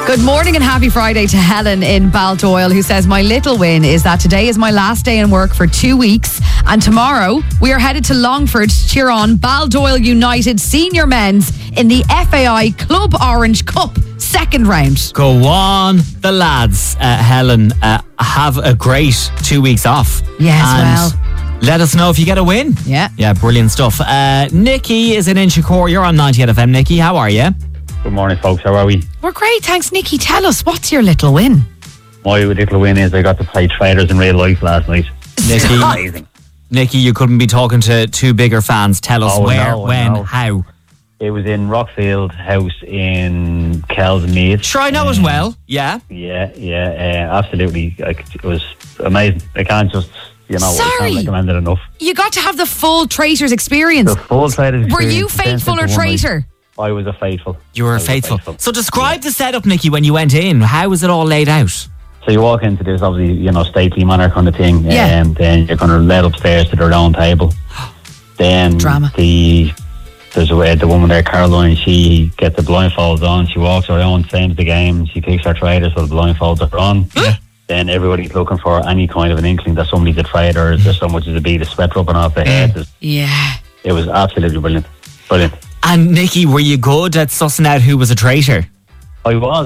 Good morning and happy Friday to Helen in Baldoyle, who says, my little win is that today is my last day in work for 2 weeks, and tomorrow we are headed to Longford to cheer on Baldoyle United senior men's in the FAI Club Orange Cup second round. Go on, the lads. Helen, have a great 2 weeks off. Yes, and let us know if you get a win. Yeah, brilliant stuff. Nikki is in Inchicore. You're on 98 FM. Nikki, how are you? Good morning, folks. How are we? We're great, thanks, Nikki. Tell us, what's your little win? My little win is I got to play Traders in real life last night. Nikki, Amazing. Nikki, you couldn't be talking to two bigger fans. Tell us when, how. It was in Rockfield House in Kells and Meath. Sure, I know as well. Yeah. Yeah, absolutely. It was amazing. I can't just, I can't recommend it enough. You got to have the full Traitors experience. The full Traitors experience. Were you faithful or traitor? I was a faithful. You were faithful. So describe the setup, Nikki, when you went in. How was it all laid out? So you walk into this, obviously, stately manner kind of thing. Yeah. And then you're kind of led upstairs to their own table. Then Drama. There's the woman there, Caroline, she gets the blindfolds on. She walks around, same as the game. She picks her traders so the blindfolds are on. Yeah. Then everybody's looking for any kind of an inkling that somebody's a trader. There's so much as a bead of sweat rubbing off their head. Yeah. It was absolutely brilliant. Brilliant. And Nikki, were you good at sussing out who was a traitor? I was.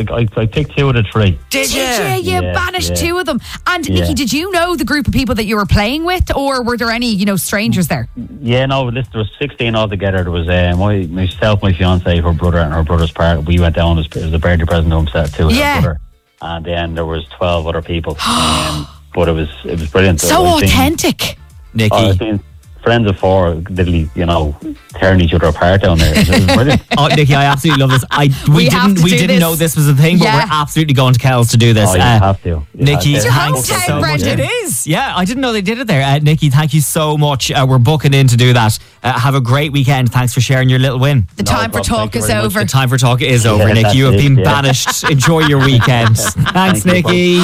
I picked 2 of the 3. Did you? You Yeah, banished 2 of them. And Yeah. Nikki, did you know the group of people that you were playing with, or were there any, strangers there? Yeah, no, listen, there was 16 altogether. There was myself, my fiance, her brother, and her brother's partner. We went down as a birthday present to himself too. Yeah. Her brother. And then there was 12 other people. But it was brilliant. So authentic. Nikki. I've been friends of 4, literally, tearing each other apart down there. It was brilliant. Oh, Nikki, I absolutely love this. We didn't know this was a thing, but Yeah. we're absolutely going to Kells to do this. Oh, you have to. Nikki, It's your thanks hometown, so much. Brendan. It is. Yeah, I didn't know they did it there. Nikki, thank you so much. We're booking in to do that. Have a great weekend. Thanks for sharing your little win. The No time for problem. talk Thank you is very much. over. The time for talk is over, Yeah, Nikki. that's You have it, been yeah. banished. Enjoy your weekend. Thanks, Thank you, Nikki.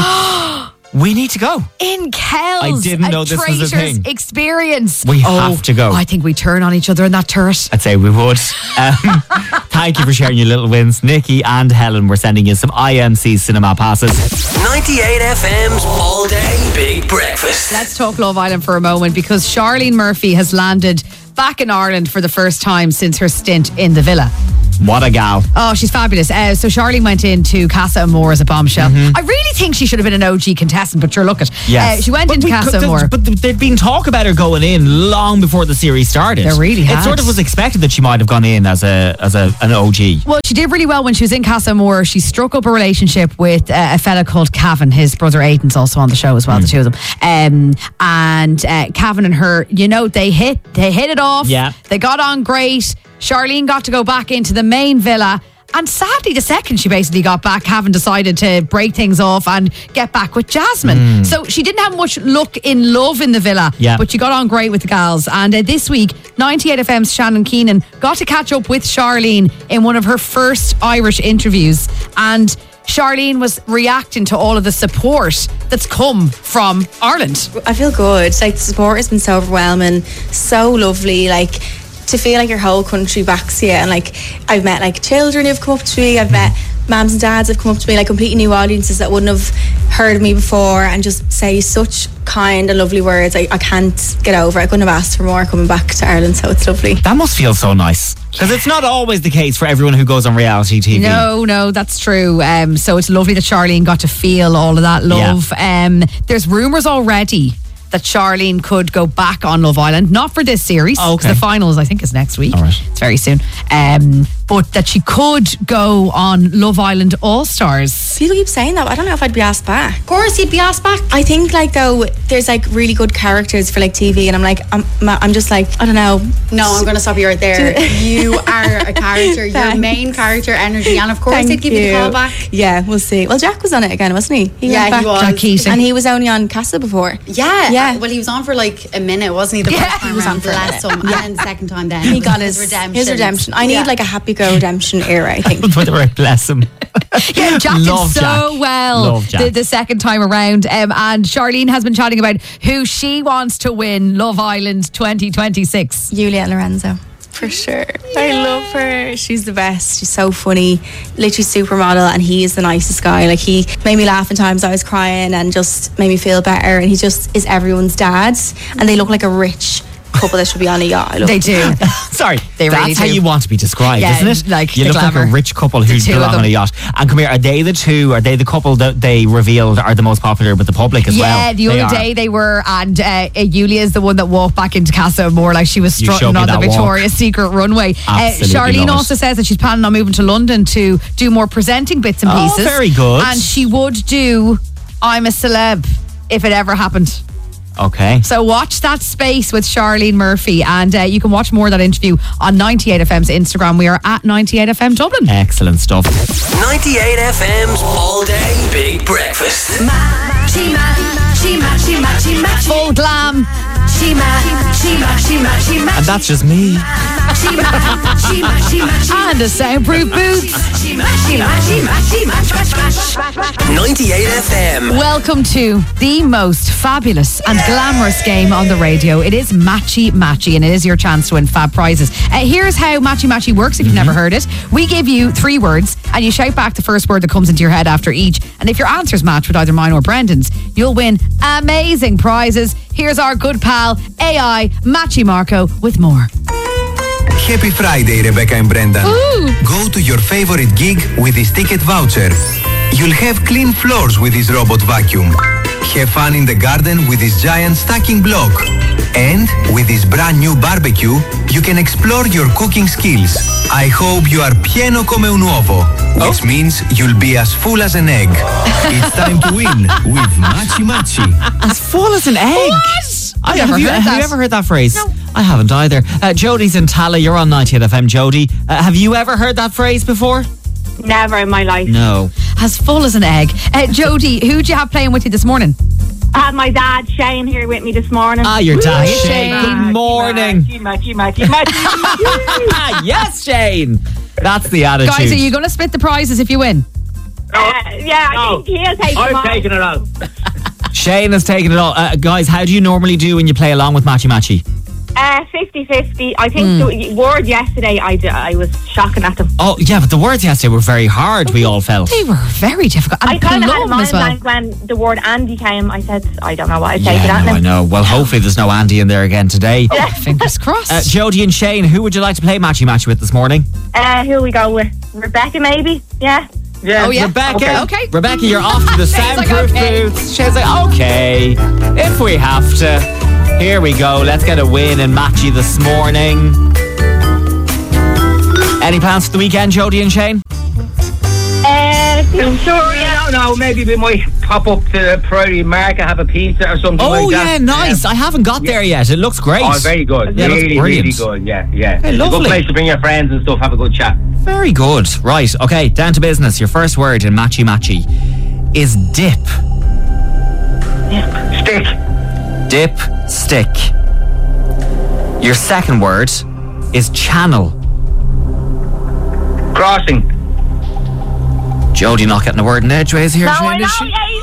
We need to go. In Kells. I didn't know this was a Traitors thing. experience. We have to go. I think we turn on each other in that turret. I'd say we would. Thank you for sharing your little wins. Nikki and Helen, we're sending you some IMC cinema passes. 98 FM's All Day Big Breakfast. Let's talk Love Island for a moment, because Charlene Murphy has landed back in Ireland for the first time since her stint in the Villa. What a gal. Oh, she's fabulous. So Charlene went into Casa Amor as a bombshell. I really think she should have been an OG contestant, but sure, look it. Yes. She went into Casa Amor. But there'd been talk about her going in long before the series started. There really It had. sort of was expected that she might have gone in as an OG. Well, she did really well when she was in Casa Amor. She struck up a relationship with a fella called Cavan. His brother Aidan's also on the show as well, the two of them. And Cavan and her, they hit it off. Yeah. They got on great. Charlene got to go back into the main villa. And sadly, the second she basically got back, Cavan decided to break things off and get back with Jasmine. So she didn't have much luck in love in the villa, Yeah. but she got on great with the gals. And this week, 98 FM's Shannon Keenan got to catch up with Charlene in one of her first Irish interviews. And Charlene was reacting to all of the support that's come from Ireland. I feel good. The support has been so overwhelming, so lovely. To feel like your whole country backs you, and I've met children who've come up to me. I've met mums and dads have come up to me, completely new audiences that wouldn't have heard of me before, and just say such kind and lovely words. I can't get over it. I couldn't have asked for more coming back to Ireland, so it's lovely. That must feel so nice. Because it's not always the case for everyone who goes on reality TV. No, that's true. So it's lovely that Charlene got to feel all of that love. There's rumours already that Charlene could go back on Love Island, not for this series, because the finals I think is next week. All right. It's very soon. But that she could go on Love Island All Stars. People keep saying that, but I don't know if I'd be asked back. Of course you'd be asked back. I think though there's really good characters for TV, and I'm just I don't know. No, I'm going to stop you right there. You are a character. Your main character energy, and of course they'd give you the call back. Yeah, we'll see. Well, Jack was on it again, wasn't he? He Yeah, went back. he was. Jack Keating. And he was only on Casa before. Yeah. Well, he was on for a minute, wasn't he? The first time he was on for a bless minute. him. And then the second time then. He got his redemption. I need a happy go redemption era, I think. Bless him. Yeah, Jack Love did so Jack. well Love Jack. the second time around. And Charlene has been chatting about who she wants to win Love Island 2026. Juliet Lorenzo. For sure. I love her. She's the best. She's so funny. Literally supermodel, and he is the nicest guy. Like, he made me laugh in times I was crying and just made me feel better. And he just is everyone's dad. And they look like a rich couple that should be on a yacht. They do. Sorry, They that's really how do. you want to be described, Yeah, isn't it? like you the look like glamour. a rich couple who two of belong on them. a yacht. And come here, are they the two? Are they the couple that they revealed are the most popular with the public as well? Yeah, the other day they were, and Yulia is the one that walked back into Casa Amor like she was You showed strutting me on the that Victoria's Secret runway. Absolutely Charlene love it. also says that she's planning on moving to London to do more presenting bits and Oh, pieces. very good. And she would do I'm a Celeb if it ever happened. Okay. So watch that space with Charlene Murphy, and you can watch more of that interview on 98FM's Instagram. We are at 98FM Dublin. Excellent stuff. 98 FM's all day big breakfast. Full glam. And that's just me. And a soundproof boots. 98 FM. Welcome to the most fabulous and glamorous game on the radio. It is Matchy Matchy, and it is your chance to win fab prizes. Here's how Matchy Matchy works if you've never heard it. We give you 3 words, and you shout back the first word that comes into your head after each. And if your answers match with either mine or Brendan's, you'll win amazing prizes. Here's our good pal, AI Matchy Marco, with more. Happy Friday, Rebecca and Brendan. Go to your favorite gig with this ticket voucher. You'll have clean floors with this robot vacuum. Have fun in the garden with this giant stacking block. And with this brand new barbecue, you can explore your cooking skills. I hope you are pieno come un uovo, which means you'll be as full as an egg. It's time to win with Matchy Matchy. As full as an egg. What? I've Have never you, heard have that. you ever heard that phrase? No. I haven't either. Jodie's in Tala. You're on 98 FM, Jodie. Have you ever heard that phrase before? Never in my life. No. As full as an egg. Jodie, who'd you have playing with you this morning? I had my dad Shane here with me this morning. Ah, your dad, Hi, Shane. Shane. Good morning. Yes, Shane. That's the attitude. Guys, are you going to split the prizes if you win? Yeah, I think he has taken them all. taking it out. Shane has taken it all. Guys, how do you normally do when you play along with Matchy Matchy? 50-50. I think the word yesterday, I was shocking at them. Oh, yeah, but the words yesterday were very hard, we all felt. They were very difficult. And I kind of had Plum mine as well. blank when the word Andy came. I said, I don't know what I'd say to Yeah, that no, now. I know. Well, hopefully there's no Andy in there again today. Fingers crossed. Jodie and Shane, who would you like to play Matchy Matchy with this morning? Who we go with? Rebecca, maybe? Yeah. Oh, yeah. Rebecca. Okay. Rebecca, you're off to the Shane's like, soundproof okay. booths. Shane's like, okay, if we have to. Here we go. Let's get a win in Matchy this morning. Any plans for the weekend, Jodie and Shane? Sure, yeah. No, maybe we might pop up to Prairie Market, have a pizza or something like Oh, that. yeah, nice. I haven't got there yet. It looks great. Oh, very good. Yeah, it looks really, brilliant. really good. Yeah, yeah. Hey, It's a lovely. good place to bring your friends and stuff, have a good chat. Very good. Right, okay, down to business. Your first word in Matchy Matchy is dip. Stick. Dip, stick. Your second word is channel. Crossing. Jodie not getting a word in edgeways here, No, Shane, I know, is she? yeah,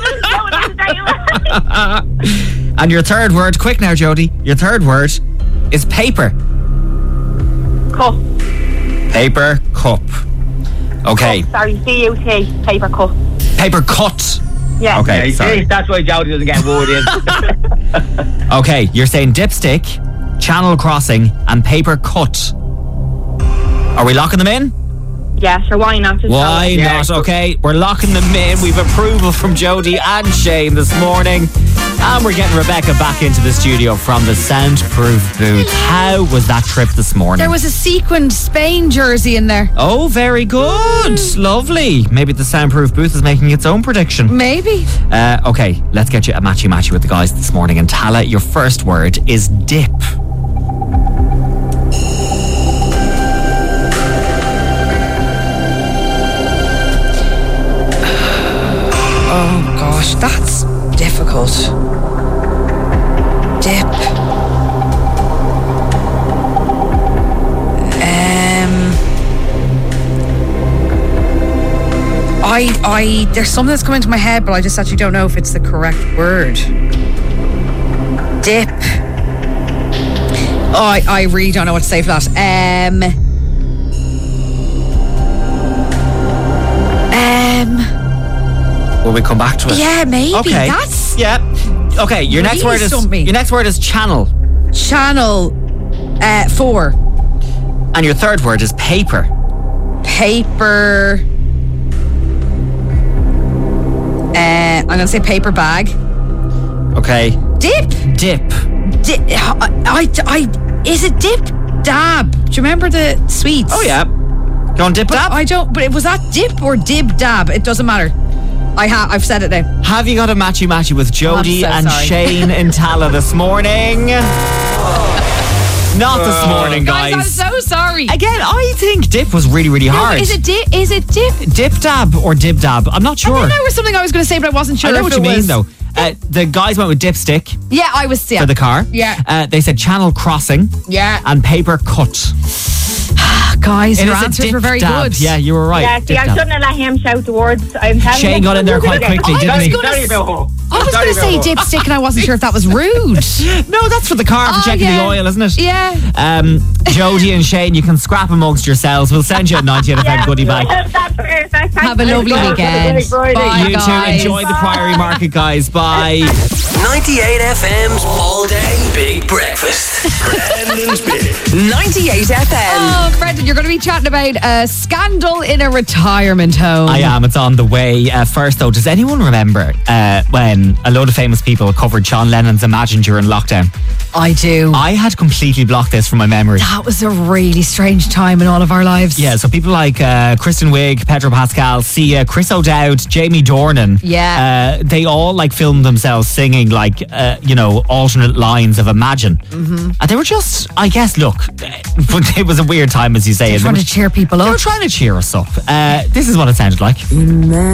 he was doing And your third word, quick now, Jodie. Your third word is paper. Cup. Paper cup. Okay, Sorry, C-U-T. Paper cup. paper cut. Yeah. Okay, Yeah, sorry. that's why Jodie doesn't get a word in. Okay, you're saying dipstick, channel crossing, and paper cut. Are we locking them in? Yeah, sure, why not? Just Why Yeah. not? Okay, we're locking them in. We've approval from Jodie and Shane this morning. And we're getting Rebecca back into the studio from the soundproof booth. How was that trip this morning? There was a sequined Spain jersey in there. Oh, very good. Lovely. Maybe the soundproof booth is making its own prediction. Maybe. Okay, let's get you a Matchy Matchy with the guys this morning. And Tala, your first word is dip. Oh gosh, that's difficult. Dip. There's something that's coming into my head, but I just actually don't know if it's the correct word. Dip. Oh, I really don't know what to say for that. Will we come back to it? Yeah, maybe. Okay. That's Okay, your next Really word is stumped me. your next word is channel. Channel 4. And your third word is paper. Paper. I'm going to say paper bag. Okay. Dip. Is it dip? Dab. Do you remember the sweets? Oh yeah. Go on, dip dab. I don't. But was that dip or dib dab? It doesn't matter. I've said it now. Have you got a matchy with Jody I'm so and sorry. Shane in Tala this morning? Not this morning, guys. I'm so sorry. Again, I think dip was really, really hard. Is it dip? Is it dip? Dip dab or dib dab? I'm not sure. I think there was something I was going to say, but I wasn't sure. I know if what it you mean, was. though. The guys went with dipstick Yeah, I was. Yeah. for the car. Yeah. They said channel crossing. Yeah. And paper cut. Guys, It your is a answers dip were very dab. good. Yeah, you were right. Yeah, see, Dip I dab. shouldn't have let him shout the words. I'm telling Shane you. got in there quite quickly, didn't he? I was going to say dipstick, and I wasn't sure if that was rude. No, that's for the car, for checking the oil, isn't it? Yeah. Jody and Shane, you can scrap amongst yourselves. We'll send you a 98 FM goodie bag. That's perfect. Have a lovely weekend. Bye, You guys. too. Enjoy the Priory Market, guys. Bye. 98 FM's All Day Big Breakfast. Brendan's Big. 98 FM. Oh, Brendan, you're going to be chatting about a scandal in a retirement home. I am. It's on the way. First, though, does anyone remember when a load of famous people covered Sean Lennon's Imagine during lockdown? I do. I had completely blocked this from my memory. That was a really strange time in all of our lives. Yeah, so people like Kristen Wiig, Pedro Pascal, Sia, Chris O'Dowd, Jamie Dornan. Yeah. They all like filmed themselves singing like, alternate lines of Imagine. Mm-hmm. And they were just, I guess, look, it was a weird time, as you say. Trying to cheer people They were up. trying to cheer us up. This is what it sounded like.